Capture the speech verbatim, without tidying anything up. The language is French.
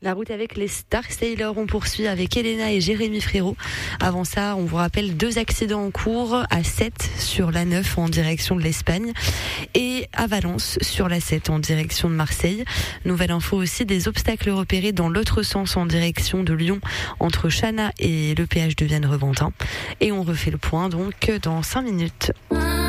La route avec les Star Sailors, on poursuit avec Elena et Jérémy Frérot. Avant ça, on vous rappelle deux accidents en cours à sept sur la neuf en direction de l'Espagne et à Valence sur la sept en direction de Marseille. Nouvelle info aussi, des obstacles repérés dans l'autre sens en direction de Lyon entre Chana et le péage de Vienne-Reventin. Et on refait le point donc dans cinq minutes.